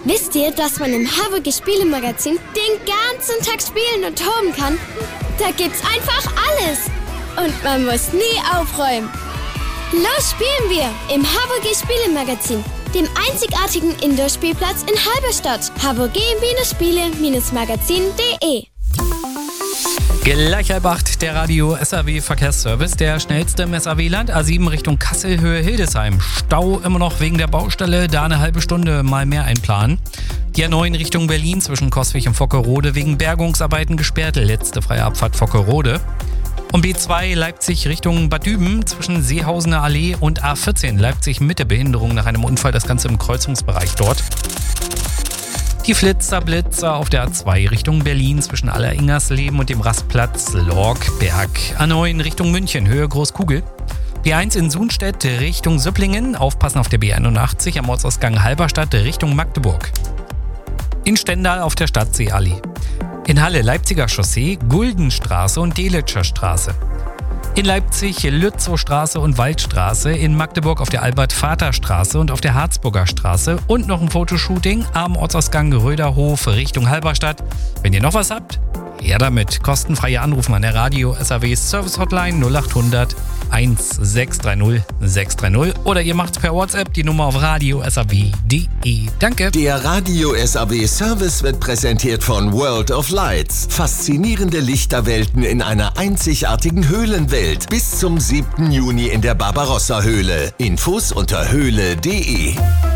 Wisst ihr, dass man im HWG Spielemagazin den ganzen Tag spielen und toben kann? Da gibt's einfach alles. Und man muss nie aufräumen. Los spielen wir im HWG Spielemagazin, dem einzigartigen Indoor-Spielplatz in Halberstadt. hvg-spiele-magazin.de. Gleich 7:30 der Radio SAW Verkehrsservice, der schnellste im SAW-Land, A7 Richtung Kassel, Höhe Hildesheim. Stau immer noch wegen der Baustelle, da eine halbe Stunde mal mehr einplanen. Die A9 Richtung Berlin zwischen Coswig und Vockerode wegen Bergungsarbeiten gesperrt, letzte freie Abfahrt Vockerode. Und B2 Leipzig Richtung Bad Düben zwischen Seehausener Allee und A14 Leipzig Mitte, Behinderung nach einem Unfall, das Ganze im Kreuzungsbereich dort. Die Blitzer auf der A2 Richtung Berlin zwischen Alleringersleben und dem Rastplatz Lorkberg. A9 Richtung München, Höhe Großkugel. B1 in Sunstedt Richtung Söpplingen, aufpassen auf der B81 am Ortsausgang Halberstadt Richtung Magdeburg. In Stendal auf der Stadtseeallee. In Halle Leipziger Chaussee, Guldenstraße und Delitscher Straße. In Leipzig Lützowstraße und Waldstraße, in Magdeburg auf der Albert-Vater-Straße und auf der Harzburger Straße und noch ein Fotoshooting am Ortsausgang Röderhof Richtung Halberstadt. Wenn ihr noch was habt, her damit. Kostenfreie Anrufen an der Radio SAW Service Hotline 0800 1630 630 oder ihr macht's per WhatsApp, die Nummer auf radiosaw.de. Danke. Der Radio SAW Service wird präsentiert von World of Lights. Faszinierende Lichterwelten in einer einzigartigen Höhlenwelt. Bis zum 7. Juni in der Barbarossa-Höhle. Infos unter höhle.de.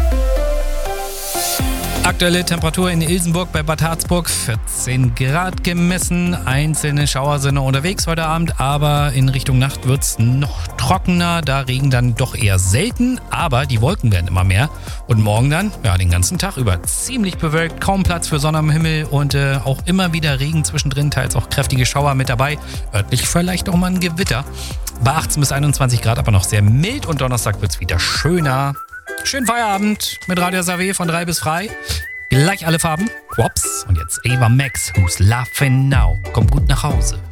Aktuelle Temperatur in Ilsenburg bei Bad Harzburg, 14 Grad gemessen, einzelne Schauer sind noch unterwegs heute Abend, aber in Richtung Nacht wird es noch trockener, da Regen dann doch eher selten, aber die Wolken werden immer mehr und morgen dann, ja, den ganzen Tag über ziemlich bewölkt, kaum Platz für Sonne am Himmel und auch immer wieder Regen zwischendrin, teils auch kräftige Schauer mit dabei, örtlich vielleicht auch mal ein Gewitter, bei 18 bis 21 Grad aber noch sehr mild und Donnerstag wird es wieder schöner. Schönen Feierabend mit Radio SAW von 3 bis frei. Gleich alle Farben. Wops. Und jetzt Ava Max, Who's Laughing Now. Kommt gut nach Hause.